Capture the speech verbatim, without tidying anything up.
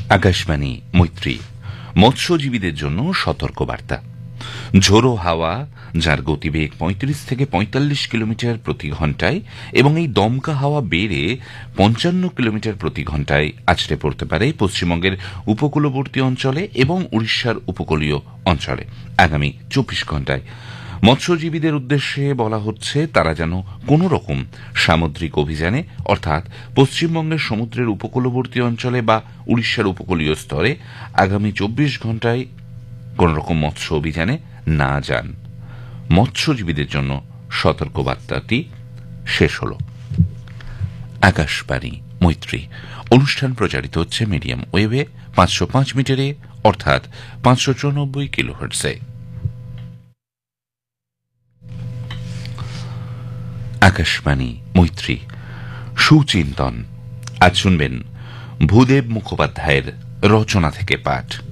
আকাশবাণী মৈত্রী মৎস্যজীবীদের জন্য সতর্কবার্তা। ঝোড়ো হাওয়া, যার গতিবেগ পঁয়ত্রিশ থেকে পঁয়তাল্লিশ কিলোমিটার প্রতি ঘণ্টায় এবং এই দমকা হাওয়া বেড়ে পঞ্চান্ন কিলোমিটার প্রতি ঘণ্টায় আছড়ে পড়তে পারে পশ্চিমবঙ্গের উপকূলবর্তী অঞ্চলে এবং উড়িষ্যার উপকূলীয় অঞ্চলে আগামী চব্বিশ ঘণ্টায়। মৎস্যজীবীদের উদ্দেশ্যে বলা হচ্ছে তারা যেন কোন রকম সামুদ্রিক অভিযানে অর্থাৎ পশ্চিমবঙ্গের সমুদ্রের উপকূলবর্তী অঞ্চলে বা উড়িষ্যার উপকূলীয় স্তরে আগামী চব্বিশ ঘণ্টায় কোন রকম মৎস্য অভিযানে না যান। মৎস্যজীবীদের জন্য সতর্কবার্তাটি শেষ হল। আকাশবাণী মৈত্রী অনুষ্ঠান প্রচারিত হচ্ছে মিডিয়াম ওয়েভে পাঁচশো পাঁচ মিটারে অর্থাৎ পাঁচশো চৌরানব্বই কিলোহার্টজে। আকাশবাণী মৈত্রী সুচিন্তন। আজ শুনবেন ভূদেব মুখোপাধ্যায়ের রচনা থেকে পাঠ।